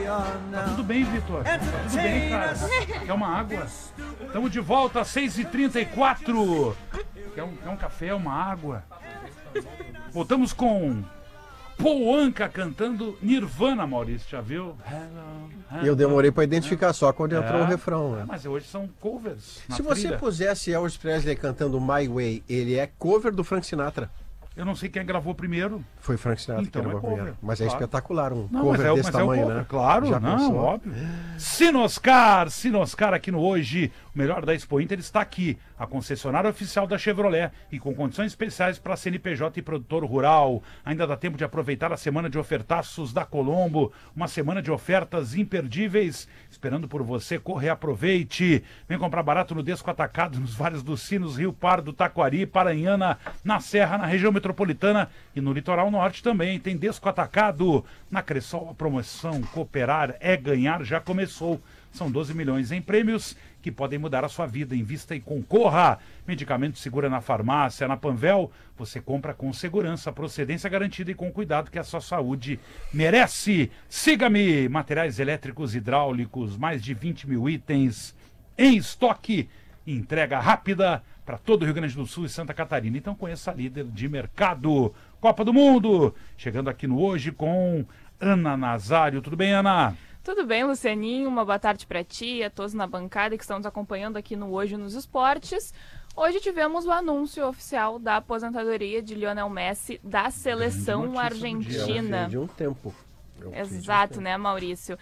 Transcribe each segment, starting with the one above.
Tá tudo bem, Vitor? Tá tudo bem, cara? Quer uma água? Estamos de volta às 6h34. Quer um café, uma água? Voltamos com Paul Anka cantando Nirvana, Maurício, já viu? Eu demorei para identificar só quando entrou o refrão, né? Mas hoje são covers. Se você pusesse Elvis Presley cantando My Way, ele é cover do Frank Sinatra. Eu não sei quem gravou primeiro. Foi Frank Sinatra então que gravou primeiro. Mas claro. é espetacular um cover desse tamanho, né? Claro, Já não, pensou? óbvio. Sinoscar aqui no Hoje, o melhor da Expo Inter está aqui, a concessionária oficial da Chevrolet e com condições especiais para CNPJ e produtor rural. Ainda dá tempo de aproveitar a semana de ofertaços da Colombo, uma semana de ofertas imperdíveis, esperando por você. Corre e aproveite. Vem comprar barato no Desco Atacado, nos Vales dos Sinos, Rio Pardo, Taquari, Paranhana, na Serra, na região metropolitana e no litoral norte também. Tem Desco Atacado. Na Cressol, a promoção Cooperar é Ganhar já começou. São 12 milhões em prêmios que podem mudar a sua vida. Invista e concorra. Medicamento segura na farmácia, na Panvel. Você compra com segurança, procedência garantida e com cuidado que a sua saúde merece. Siga-me. Materiais elétricos, hidráulicos, mais de 20 mil itens em estoque. Entrega rápida para todo o Rio Grande do Sul e Santa Catarina. Então conheça a líder de mercado. Copa do Mundo. Chegando aqui no Hoje com Ana Nazário. Tudo bem, Ana? Tudo bem, Lucianinho? Uma boa tarde para ti, a todos na bancada que estão nos acompanhando aqui no Hoje nos Esportes. Hoje tivemos o anúncio oficial da aposentadoria de Lionel Messi da seleção argentina. De um tempo. Exato, né, Maurício?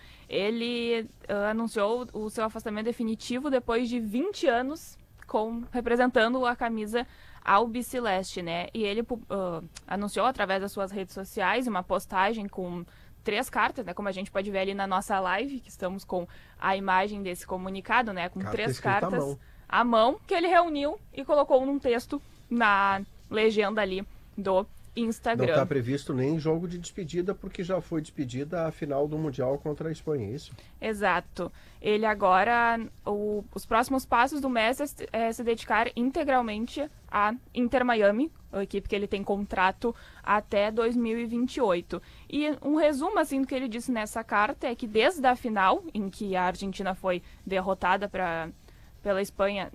Ele anunciou o seu afastamento definitivo depois de 20 anos representando a camisa albiceleste, né? E ele anunciou através das suas redes sociais uma postagem com 3 cartas, né? Como a gente pode ver ali na nossa live, que estamos com a imagem desse comunicado, né? Com 3 cartas à mão, que ele reuniu e colocou num texto na legenda ali do Instagram. Não está previsto nem jogo de despedida, porque já foi despedida a final do Mundial contra a Espanha, é isso? Exato. Ele agora, os próximos passos do Messi é se dedicar integralmente à Inter Miami, a equipe que ele tem contrato até 2028. E um resumo assim do que ele disse nessa carta é que desde a final, em que a Argentina foi derrotada pela Espanha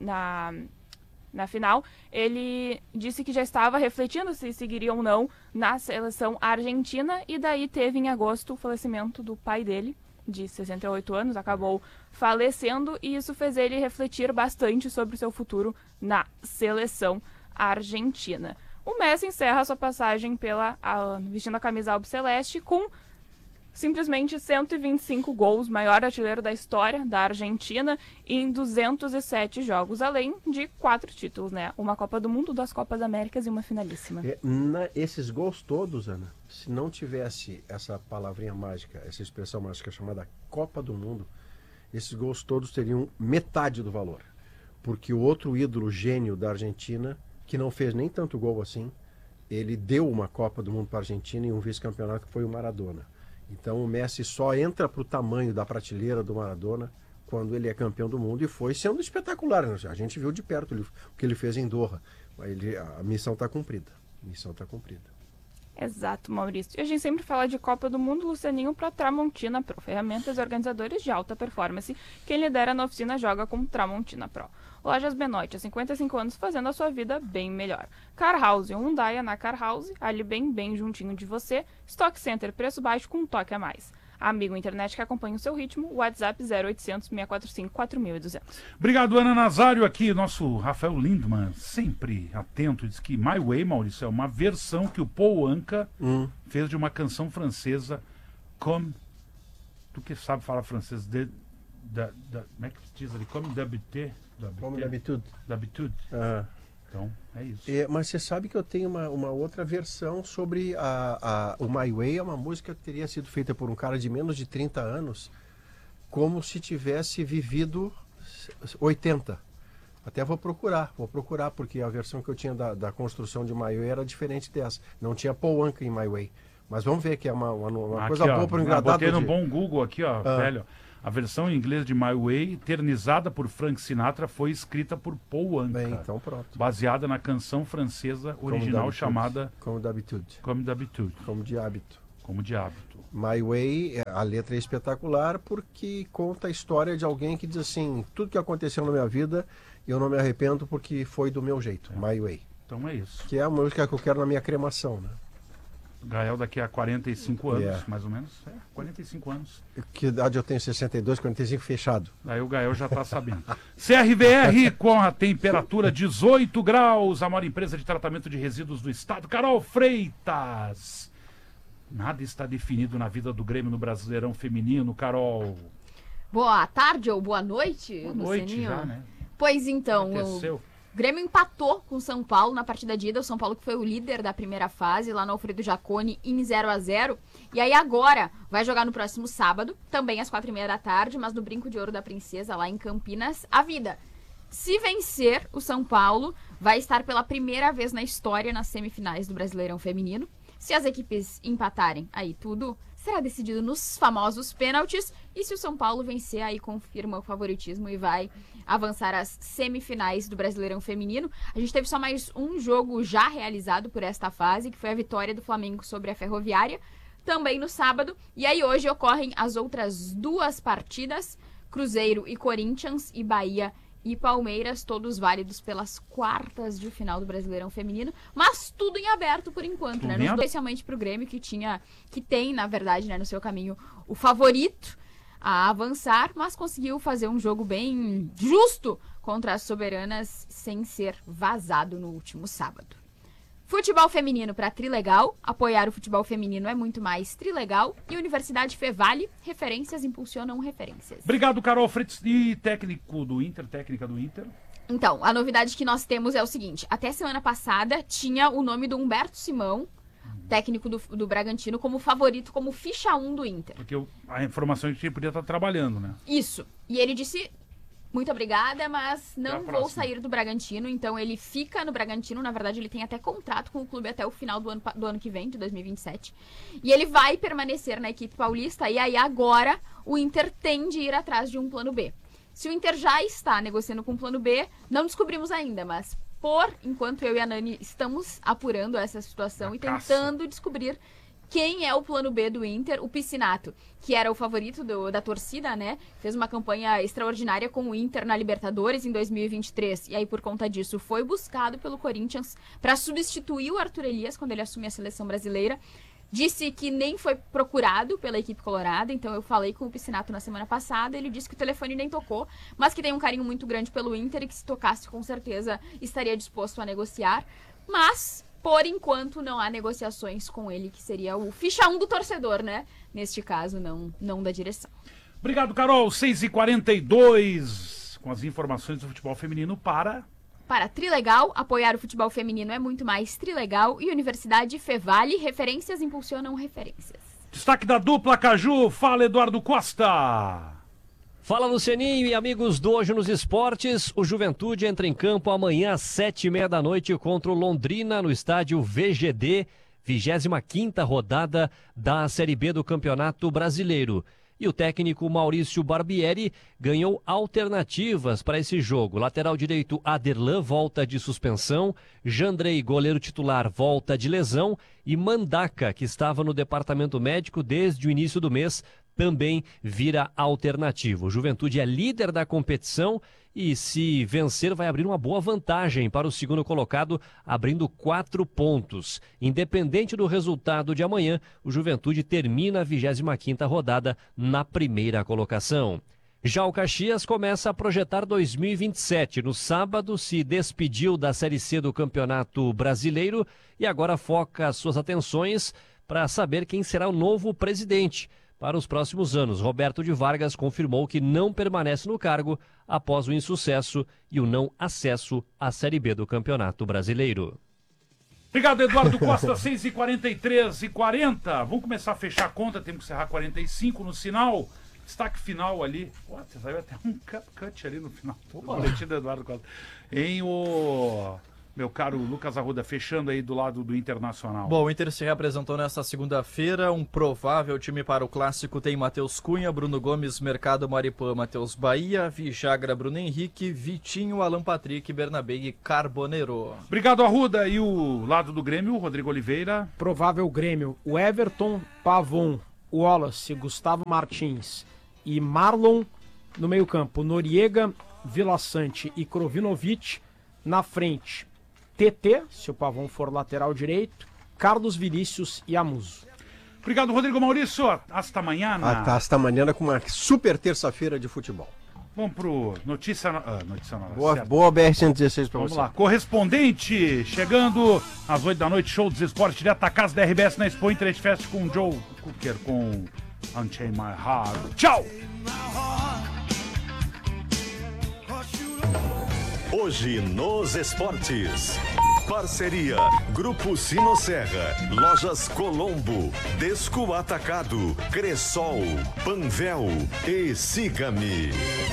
na final, ele disse que já estava refletindo se seguiria ou não na seleção argentina, e daí teve em agosto o falecimento do pai dele, de 68 anos, acabou falecendo, e isso fez ele refletir bastante sobre o seu futuro na seleção argentina. O Messi encerra sua passagem vestindo a camisa albiceleste com simplesmente 125 gols, maior artilheiro da história da Argentina, em 207 jogos, além de 4 títulos, né? Uma Copa do Mundo, 2 Copas Américas e uma finalíssima. Esses gols todos, Ana, se não tivesse essa palavrinha mágica, essa expressão mágica chamada Copa do Mundo, esses gols todos teriam metade do valor. Porque o outro ídolo gênio da Argentina, que não fez nem tanto gol assim, ele deu uma Copa do Mundo para a Argentina e um vice-campeonato que foi o Maradona. Então o Messi só entra para o tamanho da prateleira do Maradona quando ele é campeão do mundo, e foi sendo espetacular, né? A gente viu de perto o que ele fez em Doha. A missão está cumprida. Exato, Maurício. E a gente sempre fala de Copa do Mundo, Lucianinho, para Tramontina Pro. Ferramentas e organizadores de alta performance. Quem lidera na oficina joga com Tramontina Pro. Lojas Benoit, há 55 anos, fazendo a sua vida bem melhor. Car House, um Hyundai na Car House, ali bem juntinho de você. Stock Center, preço baixo com um toque a mais. Amigo internet que acompanha o seu ritmo, WhatsApp 0800 645 4200. Obrigado, Ana Nazário. Aqui, nosso Rafael Lindman, sempre atento, diz que My Way, Maurício, é uma versão que o Paul Anka fez de uma canção francesa, Comme... Tu que sabe falar francês? Como é que se diz ali? Comme d'habitude. Como d'habitude. Então, é isso. Mas você sabe que eu tenho uma outra versão sobre o My Way. É uma música que teria sido feita por um cara de menos de 30 anos, como se tivesse vivido 80. Até vou procurar, porque a versão que eu tinha da construção de My Way era diferente dessa. Não tinha Paul Anka em My Way. Mas vamos ver que é uma coisa boa para o engradado. Botei no bom Google aqui, ó, velho. A versão em inglês de My Way, eternizada por Frank Sinatra, foi escrita por Paul Anka. Bem, então pronto. Baseada na canção francesa original chamada... Comme d'habitude. Comme d'habitude. Como de hábito. Como de hábito. My Way, a letra é espetacular porque conta a história de alguém que diz assim, tudo que aconteceu na minha vida, eu não me arrependo porque foi do meu jeito, My Way. Então é isso. Que é a música que eu quero na minha cremação, né? Gael daqui a 45 anos, mais ou menos. 45 anos. Que idade eu tenho? 62, 45, fechado. Aí o Gael já está sabendo. CRVR com a temperatura 18 graus, a maior empresa de tratamento de resíduos do estado. Carol Freitas. Nada está definido na vida do Grêmio no Brasileirão Feminino, Carol. Boa tarde ou boa noite, Boa noite Lucianinho. já, né? Pois então, Aconteceu. o Grêmio empatou com o São Paulo na partida de ida. O São Paulo que foi o líder da primeira fase, lá no Alfredo Jaconi, em 0-0. E aí agora vai jogar no próximo sábado, também às 4h30 da tarde, mas no Brinco de Ouro da Princesa, lá em Campinas, a vida. Se vencer, o São Paulo vai estar pela primeira vez na história nas semifinais do Brasileirão Feminino. Se as equipes empatarem, aí tudo será decidido nos famosos pênaltis. E se o São Paulo vencer, aí confirma o favoritismo e vai avançar às semifinais do Brasileirão Feminino. A gente teve só mais um jogo já realizado por esta fase, que foi a vitória do Flamengo sobre a Ferroviária, também no sábado. E aí hoje ocorrem as outras duas partidas, Cruzeiro e Corinthians, e Bahia e Palmeiras, todos válidos pelas quartas de final do Brasileirão Feminino, mas tudo em aberto por enquanto, né? Especialmente pro Grêmio, que tem, na verdade, né, no seu caminho, o favorito a avançar, mas conseguiu fazer um jogo bem justo contra as Soberanas sem ser vazado no último sábado. Futebol feminino para Trilegal. Apoiar o futebol feminino é muito mais Trilegal. E Universidade Fevale, referências impulsionam referências. Obrigado, Carol Freitas. E técnica do Inter. Então, a novidade que nós temos é o seguinte. Até semana passada tinha o nome do Humberto Simão, técnico do Bragantino, como favorito, como ficha 1 do Inter. Porque a informação é que ele podia estar trabalhando, né? Isso. E ele disse... Muito obrigada, mas não vou próxima. sair do Bragantino. Então ele fica no Bragantino. Na verdade, ele tem até contrato com o clube até o final do ano que vem, de 2027. E ele vai permanecer na equipe paulista. E aí agora o Inter tem de ir atrás de um plano B. Se o Inter já está negociando com o plano B, não descobrimos ainda, mas por enquanto eu e a Nani estamos apurando essa situação e tentando descobrir quem é o plano B do Inter. O Piscinato, que era o favorito da torcida, né? Fez uma campanha extraordinária com o Inter na Libertadores em 2023. E aí, por conta disso, foi buscado pelo Corinthians para substituir o Arthur Elias quando ele assume a seleção brasileira. Disse que nem foi procurado pela equipe colorada. Então eu falei com o Piscinato na semana passada. Ele disse que o telefone nem tocou, mas que tem um carinho muito grande pelo Inter e que se tocasse, com certeza estaria disposto a negociar. Mas... por enquanto, não há negociações com ele, que seria o ficha 1 do torcedor, né? Neste caso, não da direção. Obrigado, Carol. 6h42, com as informações do futebol feminino para Trilegal. Apoiar o futebol feminino é muito mais Trilegal. E Universidade Fevale, referências impulsionam referências. Destaque da dupla Caju. Fala, Eduardo Costa. Fala, Lucianinho e amigos do Hoje nos Esportes. O Juventude entra em campo amanhã às 7h30 contra o Londrina no estádio VGD, 25ª rodada da Série B do Campeonato Brasileiro. E o técnico Maurício Barbieri ganhou alternativas para esse jogo. Lateral direito Aderlan volta de suspensão, Jandrei, goleiro titular, volta de lesão e Mandaca, que estava no departamento médico desde o início do mês, também vira alternativo. O Juventude é líder da competição e, se vencer, vai abrir uma boa vantagem para o segundo colocado, abrindo 4 pontos. Independente do resultado de amanhã, o Juventude termina a 25ª rodada na primeira colocação. Já o Caxias começa a projetar 2027. No sábado, se despediu da Série C do Campeonato Brasileiro e agora foca suas atenções para saber quem será o novo presidente. Para os próximos anos, Roberto de Vargas confirmou que não permanece no cargo após o insucesso e o não acesso à Série B do Campeonato Brasileiro. Obrigado, Eduardo Costa. 6h43 e 40. Vamos começar a fechar a conta, temos que encerrar 45 no sinal. Destaque final ali. Você saiu até um cut ali no final. O boletim do Eduardo Costa. meu caro Lucas Arruda, fechando aí do lado do Internacional. Bom, o Inter se reapresentou nesta segunda-feira. Um provável time para o clássico tem Matheus Cunha, Bruno Gomes, Mercado, Maripã, Matheus Bahia, Vijagra, Bruno Henrique, Vitinho, Alan Patrick, Bernabé e Carboneiro. Obrigado, Arruda. E o lado do Grêmio, Rodrigo Oliveira. Provável Grêmio, o Everton, Pavon, Wallace, Gustavo Martins e Marlon no meio-campo. Noriega, Vila Sante e Krovinovic na frente. TT, se o Pavon for lateral direito, Carlos Vinícius e Amuso. Obrigado, Rodrigo Maurício. Hasta amanhã. Hasta amanhã com uma super terça-feira de futebol. Vamos pro Notícia Boa BR-116 para você. Vamos lá. Correspondente, chegando às 8 da noite, show dos esportes, direto da casa da RBS na Expo Internet Fest com Joe Cooker, com Unchain My Heart. Tchau! Hoje nos esportes. Parceria Grupo Sinosserra, Lojas Colombo, Desco Atacado, Cressol, Panvel e Siga-me.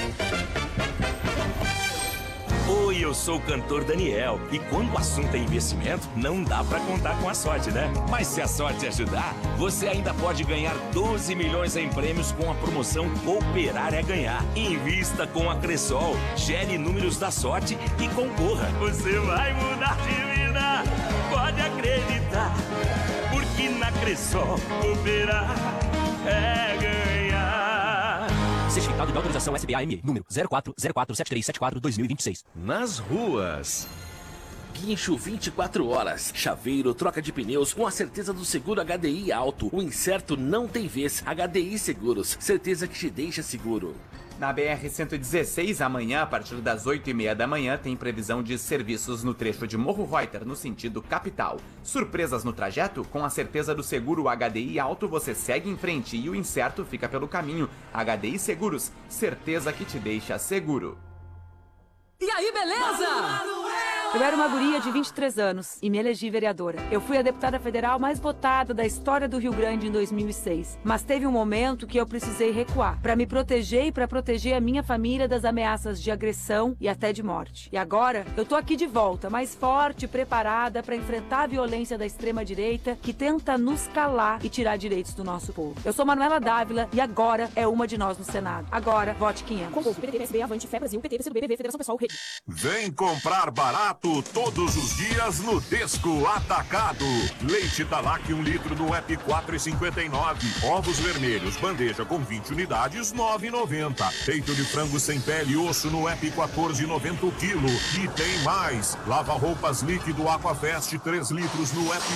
Oi, eu sou o cantor Daniel e quando o assunto é investimento, não dá pra contar com a sorte, né? Mas se a sorte ajudar, você ainda pode ganhar 12 milhões em prêmios com a promoção Cooperar é Ganhar. Invista com a Cressol, gere números da sorte e concorra. Você vai mudar de vida, pode acreditar, porque na Cressol Cooperar é ganhar. Certificado de autorização SBAME, número 04047374-2026. Nas ruas. Guincho 24 horas. Chaveiro, troca de pneus com a certeza do seguro HDI Alto. O incerto não tem vez. HDI Seguros. Certeza que te deixa seguro. Na BR-116, amanhã, a partir das 8h30 da manhã, tem previsão de serviços no trecho de Morro Reuter, no sentido capital. Surpresas no trajeto? Com a certeza do seguro HDI Alto, você segue em frente e o incerto fica pelo caminho. HDI Seguros, certeza que te deixa seguro. E aí, beleza? Eu era uma guria de 23 anos e me elegi vereadora. Eu fui a deputada federal mais votada da história do Rio Grande em 2006. Mas teve um momento que eu precisei recuar para me proteger e para proteger a minha família das ameaças de agressão e até de morte. E agora eu tô aqui de volta, mais forte e preparada para enfrentar a violência da extrema-direita que tenta nos calar e tirar direitos do nosso povo. Eu sou Manuela Dávila e agora é uma de nós no Senado. Agora, vote 500. Concurso PDT, PSB, Avante, Fé Brasil, PT, PCdoB, BV, Federação Pessoal, Rede. Vem comprar barato todos os dias no Desco Atacado. Leite Talac 1 litro no app 4,59. Ovos vermelhos, bandeja com 20 unidades, 9,90. Peito de frango sem pele e osso no app 14,90 o quilo. E tem mais. Lava-roupas líquido Aquafest 3 litros no app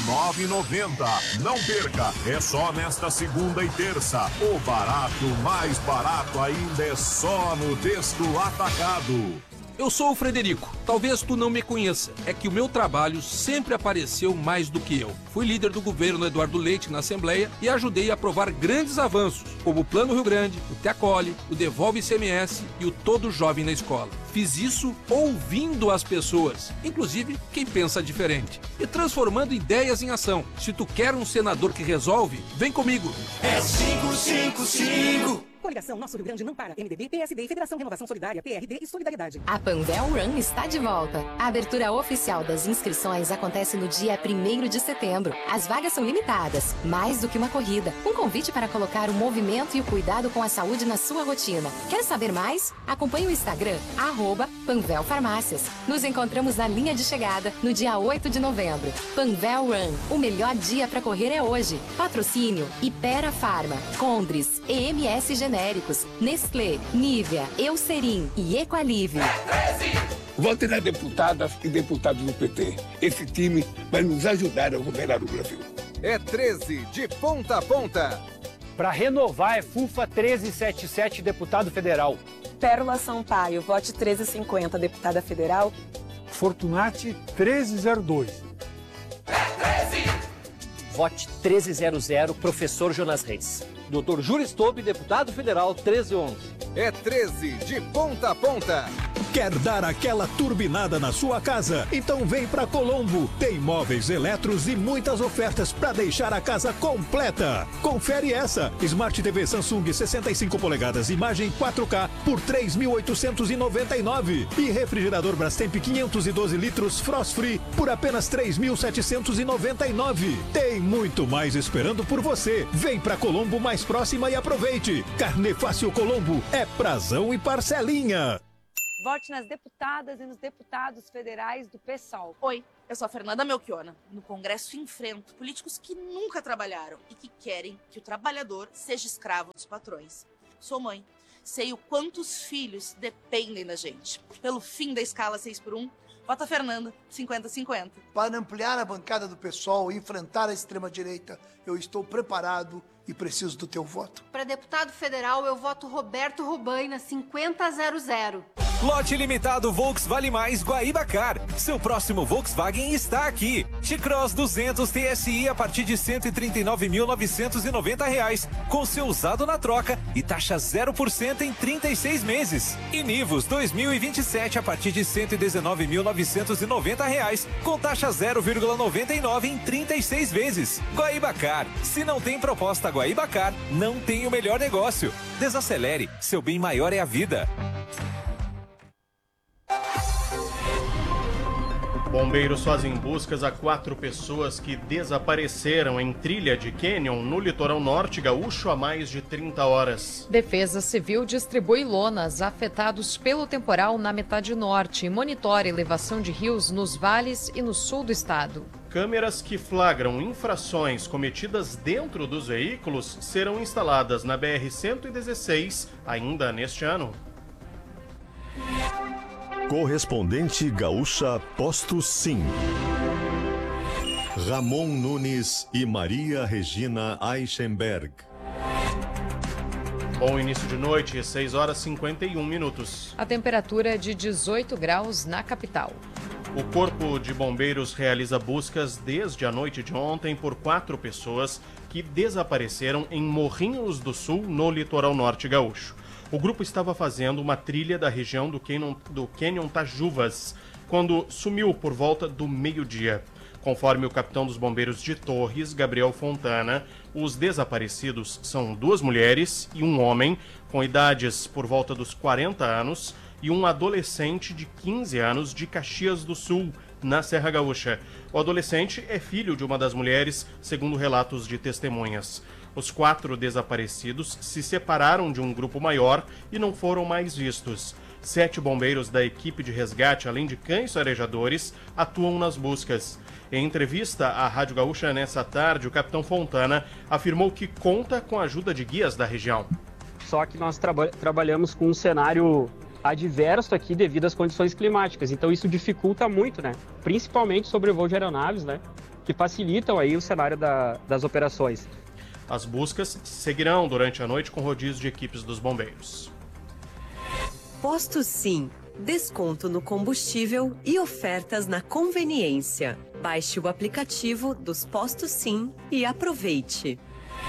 19,90. Não perca, é só nesta segunda e terça. O barato, mais barato ainda é só no Desco Atacado. Eu sou o Frederico. Talvez tu não me conheça. É que o meu trabalho sempre apareceu mais do que eu. Fui líder do governo Eduardo Leite na Assembleia e ajudei a aprovar grandes avanços, como o Plano Rio Grande, o Te Acolhe, o Devolve ICMS e o Todo Jovem na Escola. Fiz isso ouvindo as pessoas, inclusive quem pensa diferente, e transformando ideias em ação. Se tu quer um senador que resolve, vem comigo. É 555. Coligação Nosso Rio Grande não para. MDB, PSD, Federação Renovação Solidária, PRD e Solidariedade. A Panvel Run está de volta. A abertura oficial das inscrições acontece no dia 1º de setembro. As vagas são limitadas, mais do que uma corrida. Um convite para colocar o movimento e o cuidado com a saúde na sua rotina. Quer saber mais? Acompanhe o Instagram, @PanvelFarmácias. Nos encontramos na linha de chegada no dia 8 de novembro. Panvel Run. O melhor dia para correr é hoje. Patrocínio Ipera Farma, Condres, EMS Genéricos, Nestlé, Nivea, Eucerin e Equalivre. Vote na deputada e deputados do PT. Esse time vai nos ajudar a governar o Brasil. É 13 de ponta a ponta. Para renovar é FUFA 1377, deputado federal. Pérola Sampaio, vote 1350, deputada federal. Fortunati 1302. É 13! Vote 1300, professor Jonas Reis. Dr. Júlio Stobe, deputado federal 1311. É 13 de ponta a ponta. Quer dar aquela turbinada na sua casa? Então vem pra Colombo. Tem móveis, eletros e muitas ofertas para deixar a casa completa. Confere essa. Smart TV Samsung 65 polegadas, imagem 4K por 3.899. E refrigerador Brastemp 512 litros Frost Free por apenas 3.799. Tem muito mais esperando por você. Vem pra Colombo mais próxima e aproveite. Carne Fácil Colombo é prazão e parcelinha. Vote nas deputadas e nos deputados federais do PSOL. Oi, eu sou a Fernanda Melchiona. No Congresso enfrento políticos que nunca trabalharam e que querem que o trabalhador seja escravo dos patrões. Sou mãe. Sei o quantos filhos dependem da gente. Pelo fim da escala 6x1, vota Fernanda, 50-50. Para ampliar a bancada do PSOL e enfrentar a extrema-direita, eu estou preparado e preciso do teu voto. Para deputado federal, eu voto Roberto Robaina, 50-00. Lote limitado Volks Vale Mais Guaibacar. Seu próximo Volkswagen está aqui. T-Cross 200 TSI a partir de R$ 139.990, com seu usado na troca e taxa 0% em 36 meses. E Nivus 2027 a partir de R$ 119.990, com taxa 0,99 em 36 vezes. Guaibacar. Se não tem proposta Guaibacar, não tem o melhor negócio. Desacelere. Seu bem maior é a vida. Bombeiros fazem buscas a 4 pessoas que desapareceram em trilha de cânion no litoral norte gaúcho há mais de 30 horas. Defesa Civil distribui lonas afetados pelo temporal na metade norte e monitora elevação de rios nos vales e no sul do estado. Câmeras que flagram infrações cometidas dentro dos veículos serão instaladas na BR-116 ainda neste ano. Correspondente Gaúcha Posto Sim. Ramon Nunes e Maria Regina Eichenberg. Bom início de noite, 6 horas e 51 minutos. A temperatura é de 18 graus na capital. O Corpo de Bombeiros realiza buscas desde a noite de ontem por 4 pessoas que desapareceram em Morrinhos do Sul, no litoral norte gaúcho. O grupo estava fazendo uma trilha da região do cânion Tajuvas, quando sumiu por volta do meio-dia. Conforme o capitão dos bombeiros de Torres, Gabriel Fontana, os desaparecidos são 2 mulheres e um homem, com idades por volta dos 40 anos, e um adolescente de 15 anos de Caxias do Sul, na Serra Gaúcha. O adolescente é filho de uma das mulheres, segundo relatos de testemunhas. Os 4 desaparecidos se separaram de um grupo maior e não foram mais vistos. 7 bombeiros da equipe de resgate, além de cães farejadores, atuam nas buscas. Em entrevista à Rádio Gaúcha nessa tarde, o capitão Fontana afirmou que conta com a ajuda de guias da região. Só que nós trabalhamos com um cenário adverso aqui devido às condições climáticas, então isso dificulta muito, né? Principalmente sobre o voo de aeronaves, né? Que facilitam aí o cenário das operações. As buscas seguirão durante a noite com rodízio de equipes dos bombeiros. Posto Sim. Desconto no combustível e ofertas na conveniência. Baixe o aplicativo dos Postos Sim e aproveite.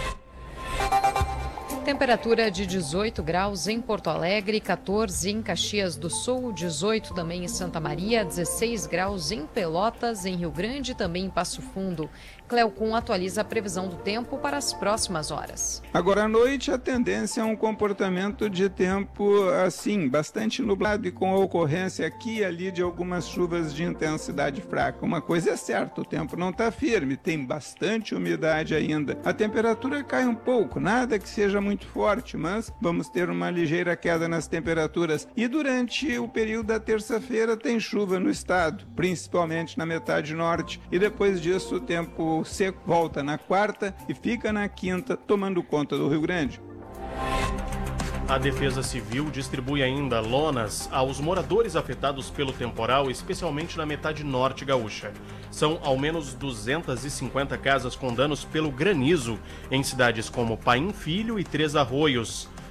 Temperatura de 18 graus em Porto Alegre, 14 em Caxias do Sul, 18 também em Santa Maria, 16 graus em Pelotas, em Rio Grande, também em Passo Fundo. Cleocum atualiza a previsão do tempo para as próximas horas. Agora à noite a tendência é um comportamento de tempo assim, bastante nublado e com a ocorrência aqui e ali de algumas chuvas de intensidade fraca. Uma coisa é certa, o tempo não está firme, tem bastante umidade ainda. A temperatura cai um pouco, nada que seja muito forte, mas vamos ter uma ligeira queda nas temperaturas. E durante o período da terça-feira tem chuva no estado, principalmente na metade norte. E depois disso o tempo seco volta na quarta e fica na quinta, tomando conta do Rio Grande. A Defesa Civil distribui ainda lonas aos moradores afetados pelo temporal, especialmente na metade norte gaúcha. São ao menos 250 casas com danos pelo granizo em cidades como Paim Filho e Três Arroios.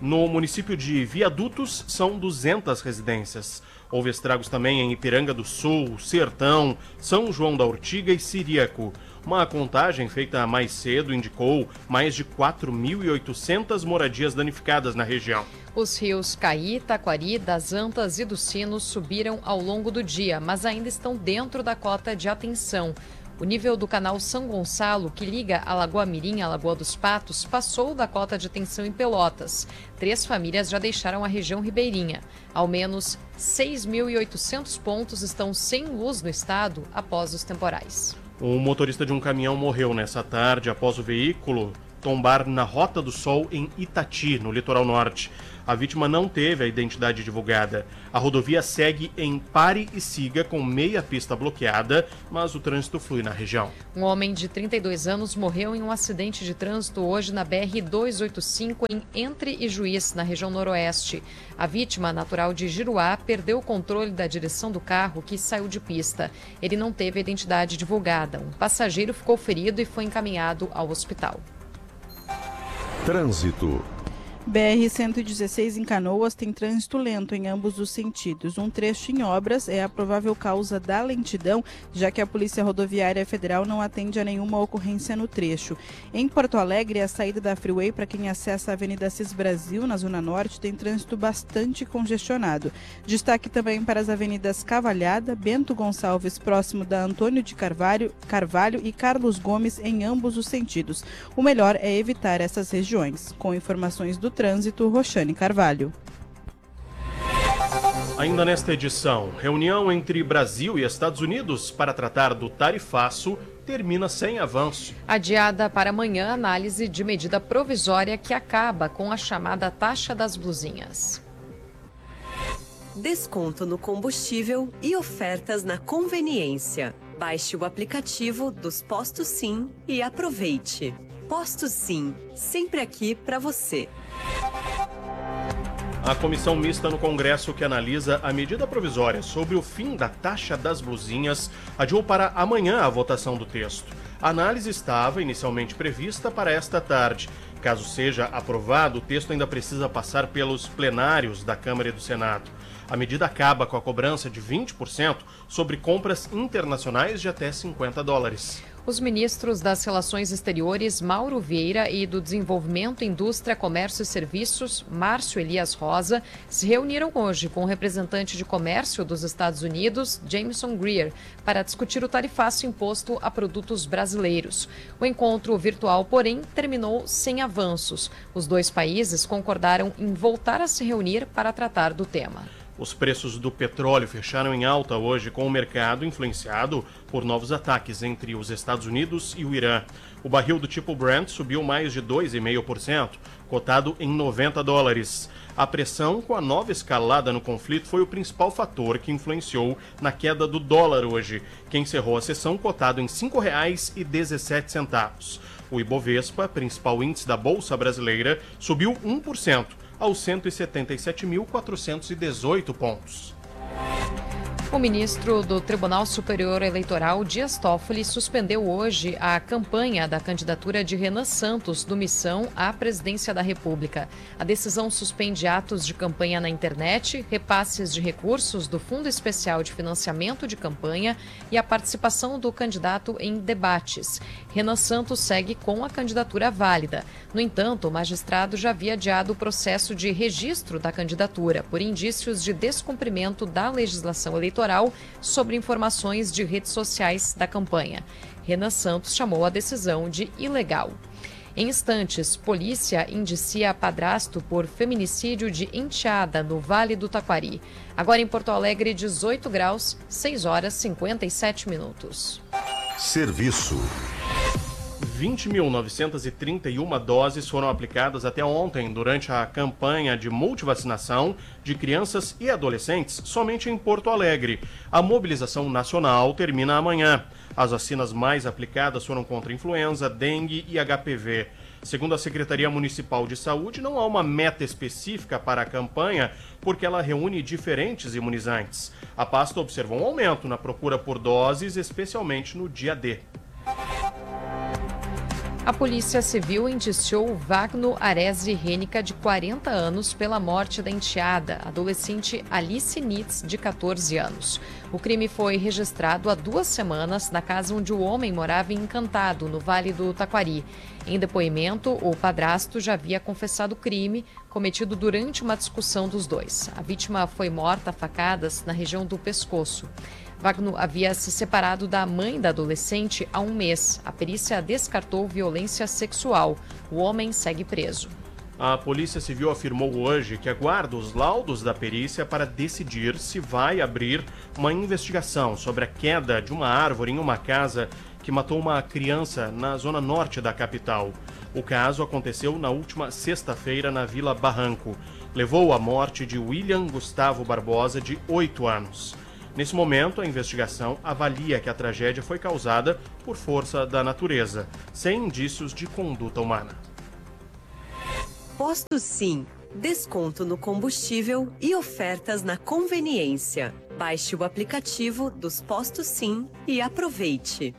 No município de Viadutos, são 200 residências. Houve estragos também em Ipiranga do Sul, Sertão, São João da Ortiga e Siríaco. Uma contagem feita mais cedo indicou mais de 4.800 moradias danificadas na região. Os rios Caí, Taquari, das Antas e dos Sinos subiram ao longo do dia, mas ainda estão dentro da cota de atenção. O nível do canal São Gonçalo, que liga a Lagoa Mirim à Lagoa dos Patos, passou da cota de atenção em Pelotas. 3 famílias já deixaram a região ribeirinha. Ao menos 6.800 pontos estão sem luz no estado após os temporais. O motorista de um caminhão morreu nessa tarde após o veículo tombar na Rota do Sol em Itati, no litoral norte. A vítima não teve a identidade divulgada. A rodovia segue em pare e siga com meia pista bloqueada, mas o trânsito flui na região. Um homem de 32 anos morreu em um acidente de trânsito hoje na BR-285 em Entre e Juiz, na região noroeste. A vítima, natural de Giruá, perdeu o controle da direção do carro que saiu de pista. Ele não teve a identidade divulgada. Um passageiro ficou ferido e foi encaminhado ao hospital. Trânsito. BR-116 em Canoas tem trânsito lento em ambos os sentidos. Um trecho em obras é a provável causa da lentidão, já que a Polícia Rodoviária Federal não atende a nenhuma ocorrência no trecho. Em Porto Alegre, a saída da Freeway para quem acessa a Avenida Cis Brasil, na Zona Norte, tem trânsito bastante congestionado. Destaque também para as avenidas Cavalhada, Bento Gonçalves, próximo da Antônio de Carvalho e Carlos Gomes, em ambos os sentidos. O melhor é evitar essas regiões. Com informações do trânsito, Roxane Carvalho. Ainda nesta edição, reunião entre Brasil e Estados Unidos para tratar do tarifaço termina sem avanço. Adiada para amanhã, análise de medida provisória que acaba com a chamada taxa das blusinhas. Desconto no combustível e ofertas na conveniência. Baixe o aplicativo dos Postos Sim e aproveite. Postos Sim, sempre aqui para você. A comissão mista no Congresso que analisa a medida provisória sobre o fim da taxa das blusinhas adiou para amanhã a votação do texto. A análise estava inicialmente prevista para esta tarde. Caso seja aprovado, o texto ainda precisa passar pelos plenários da Câmara e do Senado. A medida acaba com a cobrança de 20% sobre compras internacionais de até $50. Os ministros das Relações Exteriores, Mauro Vieira, e do Desenvolvimento, Indústria, Comércio e Serviços, Márcio Elias Rosa, se reuniram hoje com o representante de comércio dos Estados Unidos, Jameson Greer, para discutir o tarifaço imposto a produtos brasileiros. O encontro virtual, porém, terminou sem avanços. Os dois países concordaram em voltar a se reunir para tratar do tema. Os preços do petróleo fecharam em alta hoje, com o mercado influenciado por novos ataques entre os Estados Unidos e o Irã. O barril do tipo Brent subiu mais de 2,5%, cotado em $90. A pressão com a nova escalada no conflito foi o principal fator que influenciou na queda do dólar hoje, que encerrou a sessão cotado em R$ 5,17. O Ibovespa, principal índice da Bolsa Brasileira, subiu 1%. Aos 177.418 pontos. O ministro do Tribunal Superior Eleitoral, Dias Toffoli, suspendeu hoje a campanha da candidatura de Renan Santos, do Missão, à presidência da República. A decisão suspende atos de campanha na internet, repasses de recursos do Fundo Especial de Financiamento de Campanha e a participação do candidato em debates. Renan Santos segue com a candidatura válida. No entanto, o magistrado já havia adiado o processo de registro da candidatura por indícios de descumprimento da legislação eleitoral sobre informações de redes sociais da campanha. Renan Santos chamou a decisão de ilegal. Em instantes, polícia indicia padrasto por feminicídio de enteada no Vale do Taquari. Agora em Porto Alegre, 18 graus, 6 horas 57 minutos. Serviço. 20.931 doses foram aplicadas até ontem durante a campanha de multivacinação de crianças e adolescentes somente em Porto Alegre. A mobilização nacional termina amanhã. As vacinas mais aplicadas foram contra influenza, dengue e HPV. Segundo a Secretaria Municipal de Saúde, não há uma meta específica para a campanha, porque ela reúne diferentes imunizantes. A pasta observou um aumento na procura por doses, especialmente no dia D. A Polícia Civil indiciou Wagner Arese Renica, de 40 anos, pela morte da enteada, adolescente Alice Nitz, de 14 anos. O crime foi registrado há 2 semanas na casa onde o homem morava em Encantado, no Vale do Taquari. Em depoimento, o padrasto já havia confessado o crime cometido durante uma discussão dos dois. A vítima foi morta a facadas na região do pescoço. Wagner havia se separado da mãe da adolescente há 1 mês. A perícia descartou violência sexual. O homem segue preso. A Polícia Civil afirmou hoje que aguarda os laudos da perícia para decidir se vai abrir uma investigação sobre a queda de uma árvore em uma casa que matou uma criança na zona norte da capital. O caso aconteceu na última sexta-feira na Vila Barranco. Levou à morte de William Gustavo Barbosa, de 8 anos. Nesse momento, a investigação avalia que a tragédia foi causada por força da natureza, sem indícios de conduta humana. Posto Sim. Desconto no combustível e ofertas na conveniência. Baixe o aplicativo dos Postos Sim e aproveite.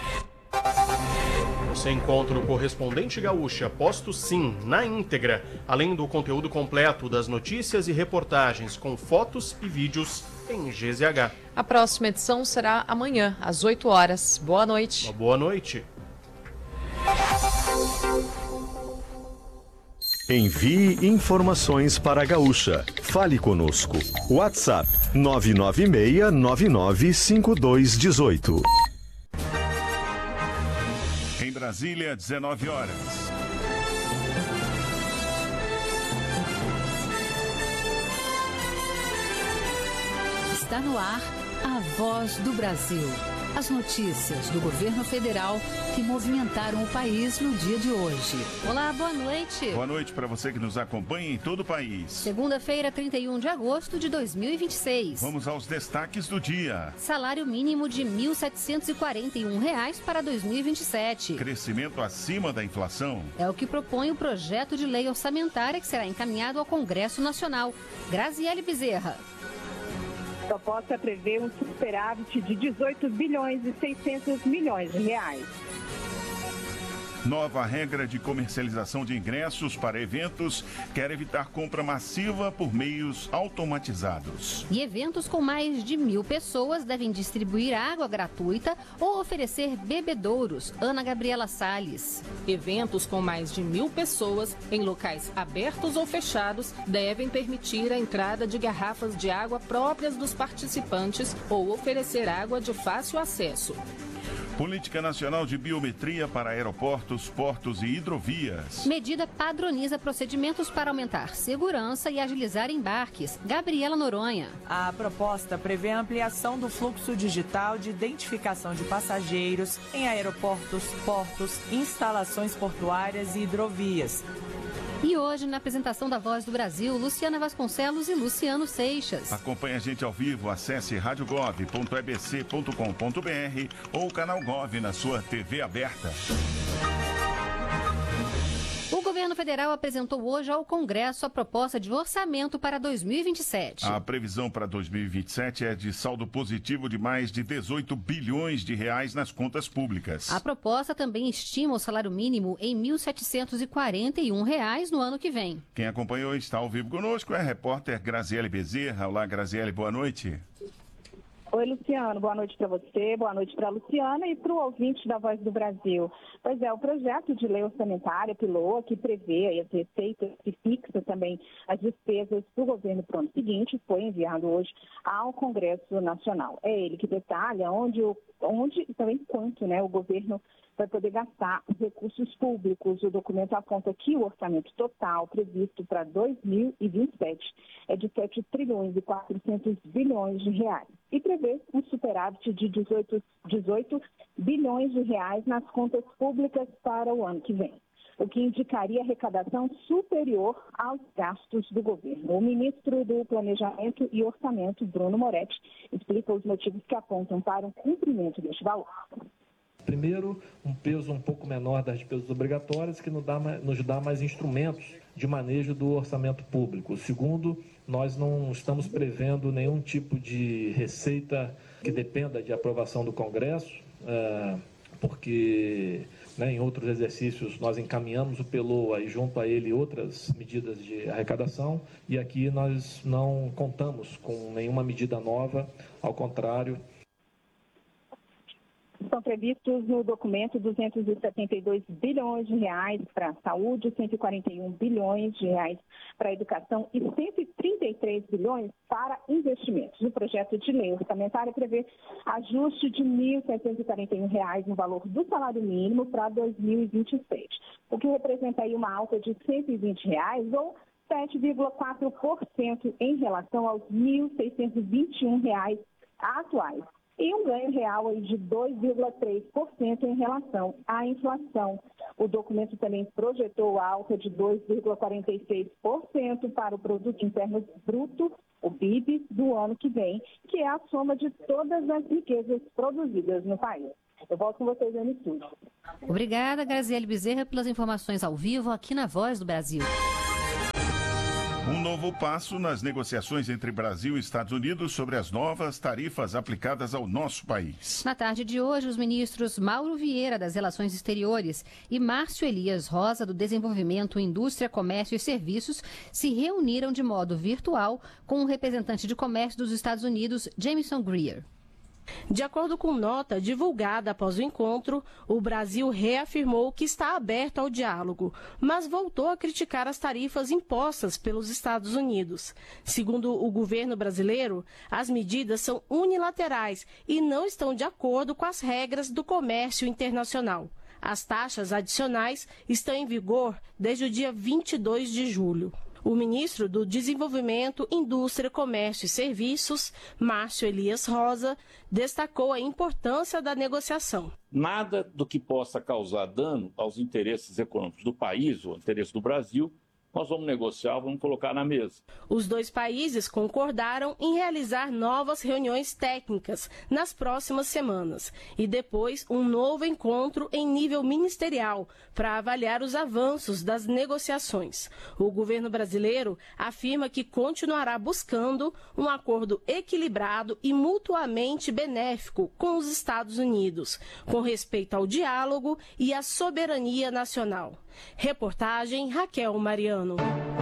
Você encontra o Correspondente Gaúcha Posto Sim na íntegra, além do conteúdo completo das notícias e reportagens com fotos e vídeos em GZH. A próxima edição será amanhã, às 8 horas. Boa noite. Uma boa noite. Envie informações para a Gaúcha. Fale conosco. WhatsApp 996995218. Em Brasília, 19 horas. Está no ar a Voz do Brasil. As notícias do governo federal que movimentaram o país no dia de hoje. Olá, boa noite. Boa noite para você que nos acompanha em todo o país. Segunda-feira, 31 de agosto de 2026. Vamos aos destaques do dia. Salário mínimo de R$ 1.741 para 2027. Crescimento acima da inflação. É o que propõe o projeto de lei orçamentária que será encaminhado ao Congresso Nacional. Graziele Bezerra. A proposta prevê um superávit de 18 bilhões e 600 milhões de reais. Nova regra de comercialização de ingressos para eventos quer evitar compra massiva por meios automatizados. E eventos com mais de 1.000 pessoas devem distribuir água gratuita ou oferecer bebedouros. Ana Gabriela Salles. Eventos com mais de 1.000 pessoas em locais abertos ou fechados devem permitir a entrada de garrafas de água próprias dos participantes ou oferecer água de fácil acesso. Política Nacional de Biometria para aeroportos, portos e hidrovias. Medida padroniza procedimentos para aumentar segurança e agilizar embarques. Gabriela Noronha. A proposta prevê a ampliação do fluxo digital de identificação de passageiros em aeroportos, portos, instalações portuárias e hidrovias. E hoje, na apresentação da Voz do Brasil, Luciana Vasconcelos e Luciano Seixas. Acompanhe a gente ao vivo, acesse radiogov.ebc.com.br ou o canal Gov na sua TV aberta. O governo federal apresentou hoje ao Congresso a proposta de orçamento para 2027. A previsão para 2027 é de saldo positivo de mais de 18 bilhões de reais nas contas públicas. A proposta também estima o salário mínimo em R$ 1.741 no ano que vem. Quem acompanhou e está ao vivo conosco é a repórter Graziele Bezerra. Olá, Graziele, boa noite. Oi, Luciano, boa noite para você, boa noite para a Luciana e para o ouvinte da Voz do Brasil. Pois é, o projeto de lei orçamentária PILOA, que prevê as receitas e fixa também as despesas do governo para o ano seguinte, foi enviado hoje ao Congresso Nacional. É ele que detalha onde e também quanto, o governo vai poder gastar os recursos públicos. O documento aponta que o orçamento total previsto para 2027 é de 7 trilhões e 400 bilhões de reais e prevê um superávit de 18 bilhões de reais nas contas públicas para o ano que vem, o que indicaria arrecadação superior aos gastos do governo. O ministro do Planejamento e Orçamento, Bruno Moretti, explica os motivos que apontam para o cumprimento deste valor. Primeiro, um peso um pouco menor das despesas obrigatórias, que nos dá mais instrumentos de manejo do orçamento público. Segundo, nós não estamos prevendo nenhum tipo de receita que dependa de aprovação do Congresso. porque em outros exercícios nós encaminhamos o PELOA e junto a ele outras medidas de arrecadação, e aqui nós não contamos com nenhuma medida nova, ao contrário. São previstos no documento 272 bilhões de reais para a saúde, 141 bilhões de reais para a educação e 133 bilhões para investimentos. O projeto de lei orçamentária prevê ajuste de R$ 1.741 no valor do salário mínimo para 2026, o que representa aí uma alta de R$ 120 ou 7,4% em relação aos R$ 1.621 atuais. E um ganho real aí de 2,3% em relação à inflação. O documento também projetou alta de 2,46% para o Produto Interno Bruto, o PIB, do ano que vem, que é a soma de todas as riquezas produzidas no país. Eu volto com vocês aí no estúdio. Obrigada, Graziele Bezerra, pelas informações ao vivo aqui na Voz do Brasil. Um novo passo nas negociações entre Brasil e Estados Unidos sobre as novas tarifas aplicadas ao nosso país. Na tarde de hoje, os ministros Mauro Vieira, das Relações Exteriores, e Márcio Elias Rosa, do Desenvolvimento, Indústria, Comércio e Serviços, se reuniram de modo virtual com o representante de comércio dos Estados Unidos, Jameson Greer. De acordo com nota divulgada após o encontro, o Brasil reafirmou que está aberto ao diálogo, mas voltou a criticar as tarifas impostas pelos Estados Unidos. Segundo o governo brasileiro, as medidas são unilaterais e não estão de acordo com as regras do comércio internacional. As taxas adicionais estão em vigor desde o dia 22 de julho. O ministro do Desenvolvimento, Indústria, Comércio e Serviços, Márcio Elias Rosa, destacou a importância da negociação. Nada do que possa causar dano aos interesses econômicos do país, ou interesse do Brasil, nós vamos negociar, vamos colocar na mesa. Os dois países concordaram em realizar novas reuniões técnicas nas próximas semanas e depois um novo encontro em nível ministerial para avaliar os avanços das negociações. O governo brasileiro afirma que continuará buscando um acordo equilibrado e mutuamente benéfico com os Estados Unidos, com respeito ao diálogo e à soberania nacional. Reportagem Raquel Mariano.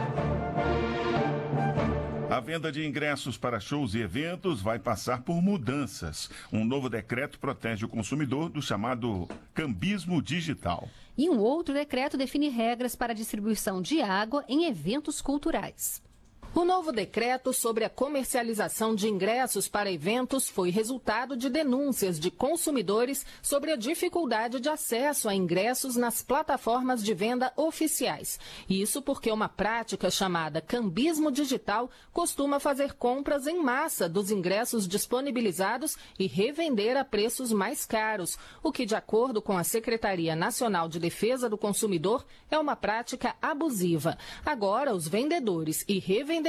A venda de ingressos para shows e eventos vai passar por mudanças. Um novo decreto protege o consumidor do chamado cambismo digital. E um outro decreto define regras para a distribuição de água em eventos culturais. O novo decreto sobre a comercialização de ingressos para eventos foi resultado de denúncias de consumidores sobre a dificuldade de acesso a ingressos nas plataformas de venda oficiais. Isso porque uma prática chamada cambismo digital costuma fazer compras em massa dos ingressos disponibilizados e revender a preços mais caros, o que, de acordo com a Secretaria Nacional de Defesa do Consumidor, é uma prática abusiva. Agora, os vendedores e revendedores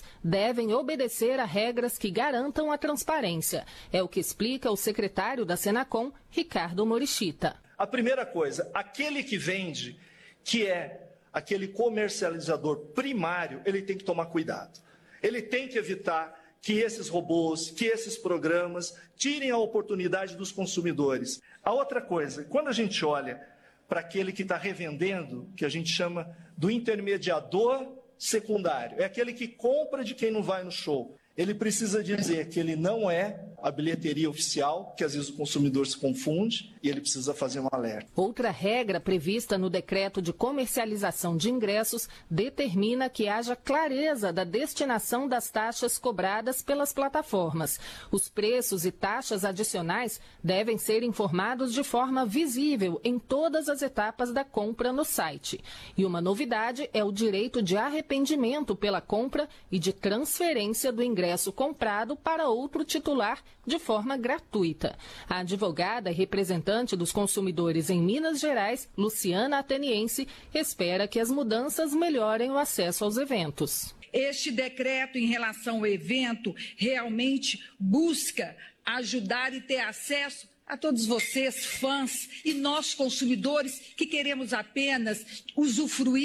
devem obedecer a regras que garantam a transparência. É o que explica o secretário da Senacom, Ricardo Morichita. A primeira coisa, aquele que vende, que é aquele comercializador primário, ele tem que tomar cuidado. Ele tem que evitar que esses robôs, que esses programas tirem a oportunidade dos consumidores. A outra coisa, quando a gente olha para aquele que está revendendo, que a gente chama do intermediador secundário, é aquele que compra de quem não vai no show. Ele precisa dizer que ele não é a bilheteria oficial, que às vezes o consumidor se confunde, e ele precisa fazer um alerta. Outra regra prevista no decreto de comercialização de ingressos determina que haja clareza da destinação das taxas cobradas pelas plataformas. Os preços e taxas adicionais devem ser informados de forma visível em todas as etapas da compra no site. E uma novidade é o direito de arrependimento pela compra e de transferência do ingresso comprado para outro titular de forma gratuita. A advogada e representante dos consumidores em Minas Gerais, Luciana Ateniense, espera que as mudanças melhorem o acesso aos eventos. Este decreto em relação ao evento realmente busca ajudar e ter acesso a todos vocês, fãs, e nós, consumidores, que queremos apenas usufruir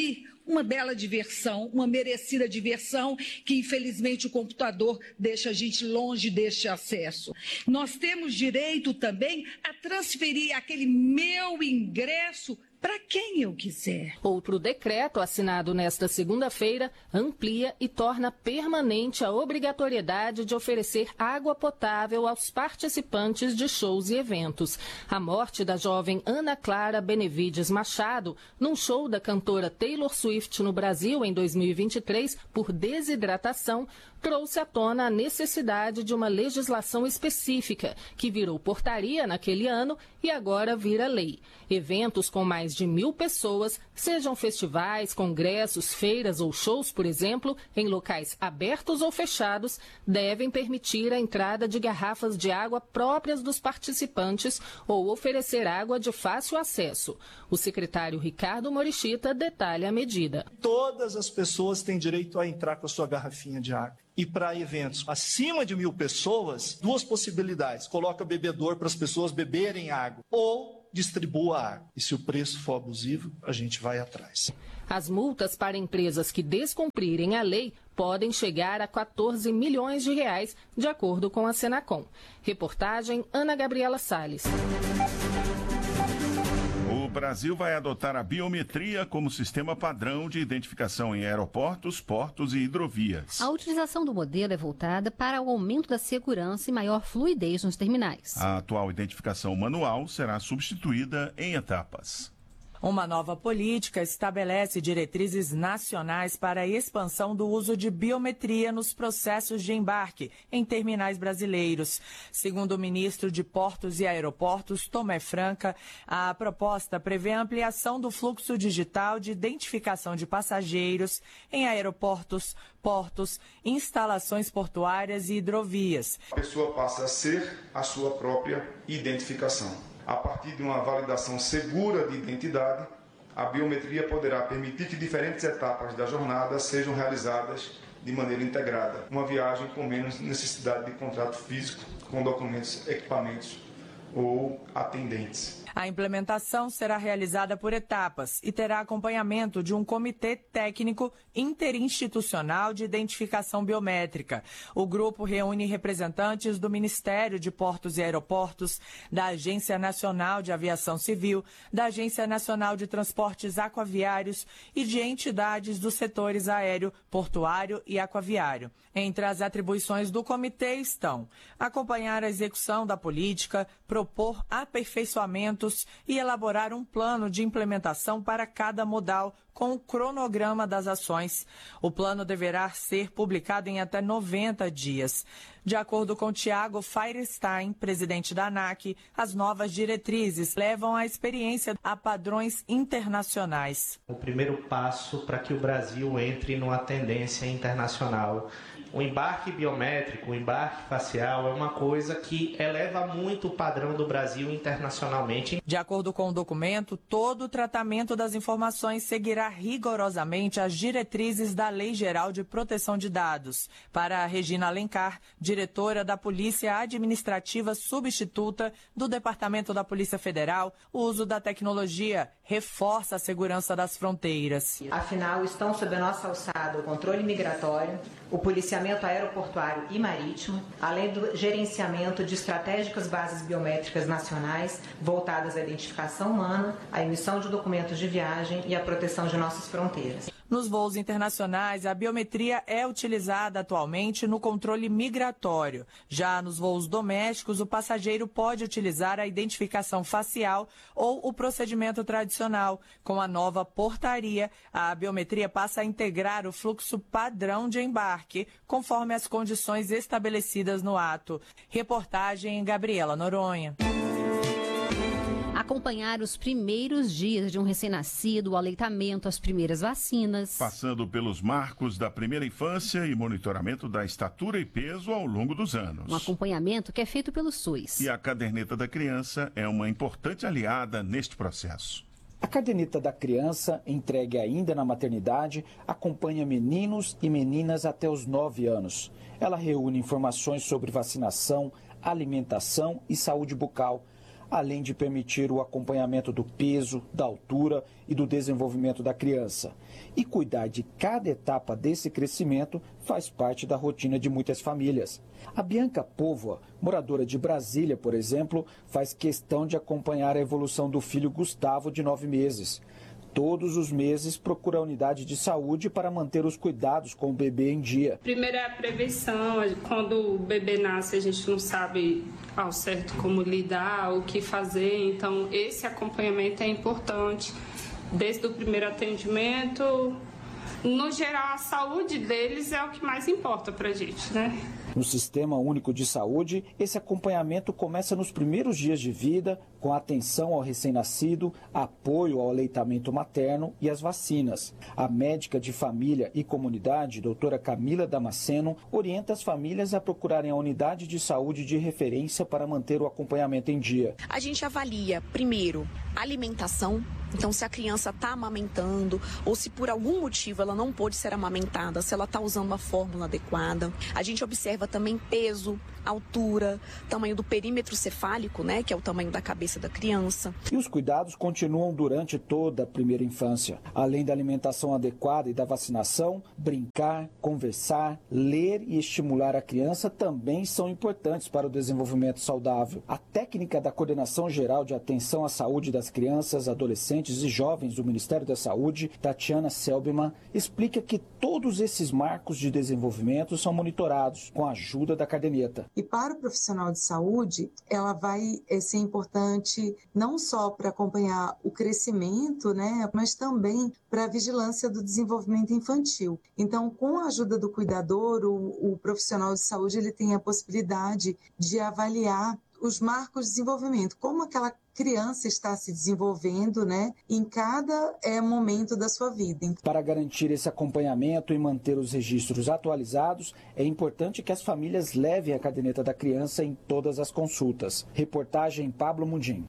uma bela diversão, uma merecida diversão que, infelizmente, o computador deixa a gente longe deste acesso. Nós temos direito também a transferir aquele meu ingresso para quem eu quiser. Outro decreto assinado nesta segunda-feira amplia e torna permanente a obrigatoriedade de oferecer água potável aos participantes de shows e eventos. A morte da jovem Ana Clara Benevides Machado, num show da cantora Taylor Swift no Brasil em 2023 por desidratação, trouxe à tona a necessidade de uma legislação específica, que virou portaria naquele ano e agora vira lei. Eventos com mais de 1.000 pessoas, sejam festivais, congressos, feiras ou shows, por exemplo, em locais abertos ou fechados, devem permitir a entrada de garrafas de água próprias dos participantes ou oferecer água de fácil acesso. O secretário Ricardo Morichita detalha a medida. Todas as pessoas têm direito a entrar com a sua garrafinha de água. E para eventos acima de 1.000 pessoas, duas possibilidades. Coloca bebedor para as pessoas beberem água ou distribua água. E se o preço for abusivo, a gente vai atrás. As multas para empresas que descumprirem a lei podem chegar a 14 milhões de reais, de acordo com a Senacom. Reportagem Ana Gabriela Salles. O Brasil vai adotar a biometria como sistema padrão de identificação em aeroportos, portos e hidrovias. A utilização do modelo é voltada para o aumento da segurança e maior fluidez nos terminais. A atual identificação manual será substituída em etapas. Uma nova política estabelece diretrizes nacionais para a expansão do uso de biometria nos processos de embarque em terminais brasileiros. Segundo o ministro de Portos e Aeroportos, Tomé Franca, a proposta prevê a ampliação do fluxo digital de identificação de passageiros em aeroportos, portos, instalações portuárias e hidrovias. A pessoa passa a ser a sua própria identificação. A partir de uma validação segura de identidade, a biometria poderá permitir que diferentes etapas da jornada sejam realizadas de maneira integrada. Uma viagem com menos necessidade de contrato físico com documentos, equipamentos ou atendentes. A implementação será realizada por etapas e terá acompanhamento de um comitê técnico interinstitucional de identificação biométrica. O grupo reúne representantes do Ministério de Portos e Aeroportos, da Agência Nacional de Aviação Civil, da Agência Nacional de Transportes Aquaviários e de entidades dos setores aéreo, portuário e aquaviário. Entre as atribuições do comitê estão acompanhar a execução da política, propor aperfeiçoamentos e elaborar um plano de implementação para cada modal com o cronograma das ações. O plano deverá ser publicado em até 90 dias. De acordo com Tiago Feierstein, presidente da ANAC, as novas diretrizes levam a experiência a padrões internacionais. O primeiro passo para que o Brasil entre numa tendência internacional. O embarque biométrico, o embarque facial é uma coisa que eleva muito o padrão do Brasil internacionalmente. De acordo com o documento, todo o tratamento das informações seguirá rigorosamente as diretrizes da Lei Geral de Proteção de Dados. Para a Regina Alencar, diretora da Polícia Administrativa Substituta do Departamento da Polícia Federal, o uso da tecnologia reforça a segurança das fronteiras. Afinal, estão sob a nossa alçada o controle migratório, o policiamento aeroportuário e marítimo, além do gerenciamento de estratégicas bases biométricas nacionais voltadas à identificação humana, à emissão de documentos de viagem e à proteção de nossas fronteiras. Nos voos internacionais, a biometria é utilizada atualmente no controle migratório. Já nos voos domésticos, o passageiro pode utilizar a identificação facial ou o procedimento tradicional. Com a nova portaria, a biometria passa a integrar o fluxo padrão de embarque, conforme as condições estabelecidas no ato. Reportagem Gabriela Noronha. Acompanhar os primeiros dias de um recém-nascido, o aleitamento, as primeiras vacinas. Passando pelos marcos da primeira infância e monitoramento da estatura e peso ao longo dos anos. Um acompanhamento que é feito pelo SUS. E a caderneta da criança é uma importante aliada neste processo. A caderneta da criança, entregue ainda na maternidade, acompanha meninos e meninas até os 9 anos. Ela reúne informações sobre vacinação, alimentação e saúde bucal. além de permitir o acompanhamento do peso, da altura e do desenvolvimento da criança. E cuidar de cada etapa desse crescimento faz parte da rotina de muitas famílias. A Bianca Póvoa, moradora de Brasília, por exemplo, faz questão de acompanhar a evolução do filho Gustavo, de 9 meses. Todos os meses procura a unidade de saúde para manter os cuidados com o bebê em dia. Primeiro é a prevenção. Quando o bebê nasce, a gente não sabe ao certo como lidar, o que fazer. Então, esse acompanhamento é importante. Desde o primeiro atendimento, no geral, a saúde deles é o que mais importa para a gente, né? No Sistema Único de Saúde, esse acompanhamento começa nos primeiros dias de vida, com atenção ao recém-nascido, apoio ao aleitamento materno e às vacinas. A médica de família e comunidade, doutora Camila Damasceno, orienta as famílias a procurarem a unidade de saúde de referência para manter o acompanhamento em dia. A gente avalia, primeiro, a alimentação. Então, se a criança está amamentando ou se por algum motivo ela não pôde ser amamentada, se ela está usando a fórmula adequada. A gente observa também peso, altura, tamanho do perímetro cefálico, né, que é o tamanho da cabeça da criança. E os cuidados continuam durante toda a primeira infância. Além da alimentação adequada e da vacinação, brincar, conversar, ler e estimular a criança também são importantes para o desenvolvimento saudável. A técnica da Coordenação Geral de Atenção à Saúde das Crianças, Adolescentes e Jovens do Ministério da Saúde, Tatiana Selbman, explica que todos esses marcos de desenvolvimento são monitorados com a ajuda da caderneta. E para o profissional de saúde, ela vai ser importante não só para acompanhar o crescimento, né, mas também para a vigilância do desenvolvimento infantil. Então, com a ajuda do cuidador, o profissional de saúde ele tem a possibilidade de avaliar os marcos de desenvolvimento, como aquela criança está se desenvolvendo, né, em cada momento da sua vida. Para garantir esse acompanhamento e manter os registros atualizados, é importante que as famílias levem a caderneta da criança em todas as consultas. Reportagem Pablo Mundim.